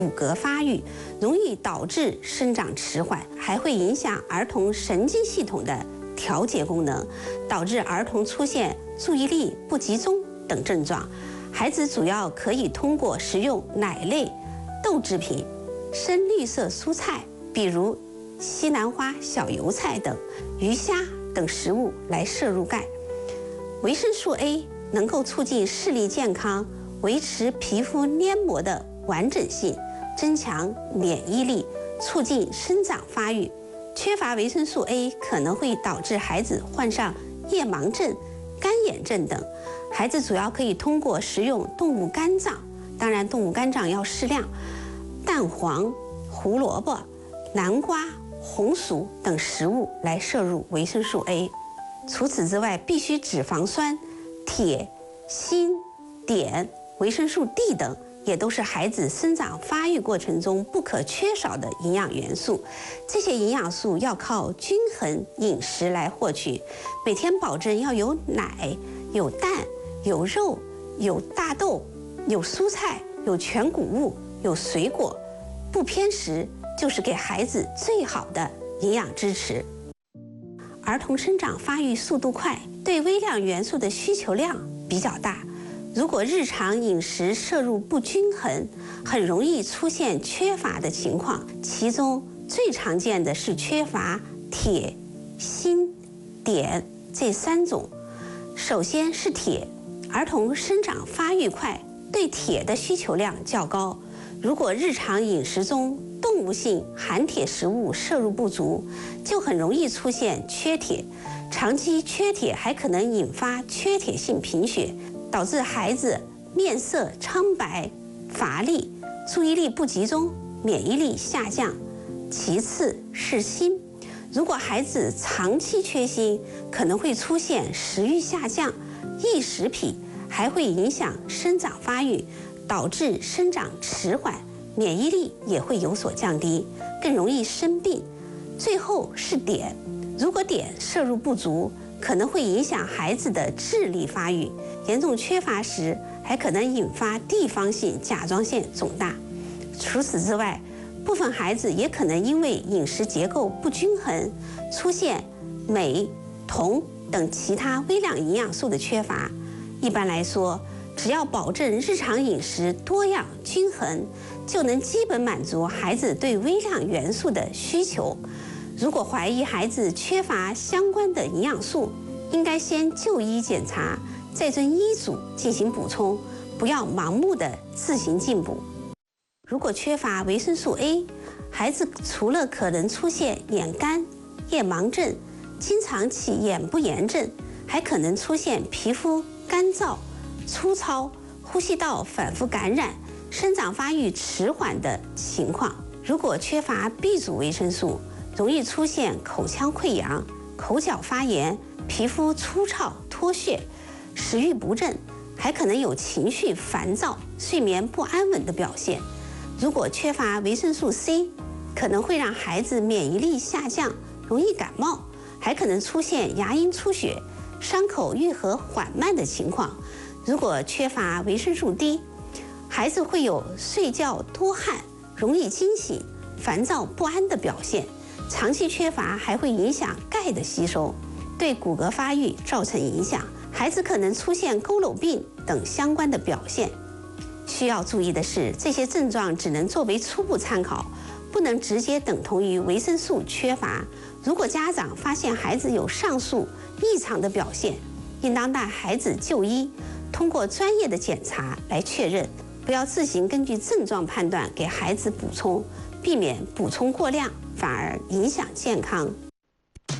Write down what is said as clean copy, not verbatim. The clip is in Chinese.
骨骼发育，容易导致生长迟缓，还会影响儿童神经系统的调节功能，导致儿童出现注意力不集中等症状。孩子主要可以通过食用奶类、豆制品、深绿色蔬菜，比如西兰花、小油菜等鱼虾等食物来摄入钙。维生素 A 能够促进视力健康，维持皮肤黏膜的完整性，增强免疫力，促进生长发育。缺乏维生素 A 可能会导致孩子患上夜盲症、干眼症等。孩子主要可以通过食用动物肝脏，当然动物肝脏要适量，蛋黄、胡萝卜、南瓜、红薯等食物来摄入维生素 A。除此之外，必需脂肪酸、铁、锌、碘、维生素 D 等也都是孩子生长发育过程中不可缺少的营养元素。这些营养素要靠均衡饮食来获取，每天保证要有奶、有蛋、有肉、有大豆、有蔬菜、有全谷物、有水果，不偏食就是给孩子最好的营养支持。儿童生长发育速度快，对微量元素的需求量比较大。如果日常饮食摄入不均衡，很容易出现缺乏的情况。其中最常见的是缺乏铁、锌、碘这3种。首先是铁，儿童生长发育快，对铁的需求量较高。如果日常饮食中动物性含铁食物摄入不足，就很容易出现缺铁。长期缺铁还可能引发缺铁性贫血，导致孩子面色苍白、乏力、注意力不集中、免疫力下降。其次是锌，如果孩子长期缺锌，可能会出现食欲下降、异食癖，还会影响生长发育，导致生长迟缓，免疫力也会有所降低，更容易生病。最后是碘，如果碘摄入不足，可能会影响孩子的智力发育，严重缺乏时还可能引发地方性甲状腺肿大。除此之外，部分孩子也可能因为饮食结构不均衡，出现镁、铜等其他微量营养素的缺乏。一般来说，只要保证日常饮食多样均衡，就能基本满足孩子对微量元素的需求。如果怀疑孩子缺乏相关的营养素，应该先就医检查，再遵医嘱进行补充，不要盲目的自行进补。如果缺乏维生素 A， 孩子除了可能出现眼干、夜盲症、经常起眼部炎症，还可能出现皮肤干燥、粗糙、呼吸道反复感染、生长发育迟缓的情况。如果缺乏 B 族维生素，容易出现口腔溃疡、口角发炎、皮肤粗糙脱屑、食欲不振，还可能有情绪烦躁、睡眠不安稳的表现。如果缺乏维生素 C， 可能会让孩子免疫力下降，容易感冒，还可能出现牙龈出血、伤口愈合缓慢的情况。如果缺乏维生素 D， 孩子会有睡觉多汗、容易惊醒、烦躁不安的表现。长期缺乏还会影响钙的吸收，对骨骼发育造成影响，孩子可能出现佝偻病等相关的表现。需要注意的是，这些症状只能作为初步参考，不能直接等同于维生素缺乏。如果家长发现孩子有上述异常的表现，应当带孩子就医，通过专业的检查来确认，不要自行根据症状判断给孩子补充，避免补充过量，反而影响健康。